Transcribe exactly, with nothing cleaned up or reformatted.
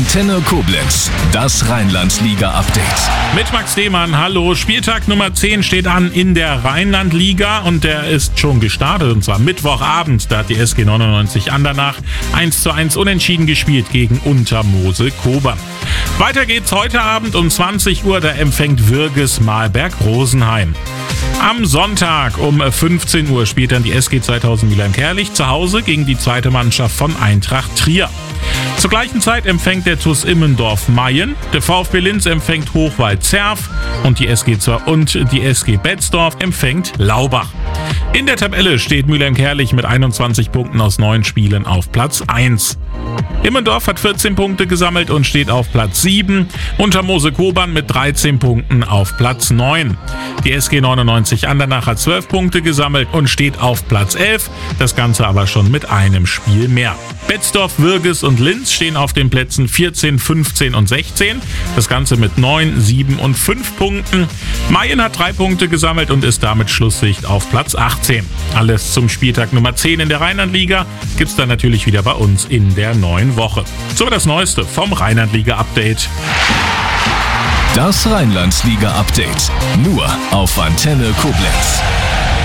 Antenne Koblenz, das Rheinland-Liga-Update. Mit Max Lehmann, hallo. Spieltag Nummer zehn steht an in der Rheinland-Liga und der ist schon gestartet, und zwar Mittwochabend. Da hat die S G neunundneunzig Andernach eins zu eins unentschieden gespielt gegen Untermoose Kobern. Weiter geht's heute Abend um zwanzig Uhr, da empfängt Würges Malberg-Rosenheim. Am Sonntag um fünfzehn Uhr spielt dann die S G zweitausend Mülheim-Kärlich zu Hause gegen die zweite Mannschaft von Eintracht Trier. Zur gleichen Zeit empfängt der T U S Immendorf Mayen, der VfB Linz empfängt Hochwald-Zerf und die S G und die S G Betzdorf empfängt Laubach. In der Tabelle steht Mülheim-Kärlich mit einundzwanzig Punkten aus neun Spielen auf Platz eins. Immendorf hat vierzehn Punkte gesammelt und steht auf Platz sieben. Untermoose Kobern mit dreizehn Punkten auf Platz neun. Die S G neunundneunzig Andernach hat zwölf Punkte gesammelt und steht auf Platz elf. Das Ganze aber schon mit einem Spiel mehr. Betzdorf, Würges und Linz stehen auf den Plätzen vierzehn, fünfzehn und sechzehn. Das Ganze mit neun, sieben und fünf Punkten. Mayen hat drei Punkte gesammelt und ist damit Schlusssicht auf Platz achtzehn. Alles zum Spieltag Nummer zehn in der Rheinland-Liga gibt's dann natürlich wieder bei uns in der neuen Woche. So, das Neueste vom Rheinland-Liga-Update. Das Rheinland-Liga-Update. Nur auf Antenne Koblenz.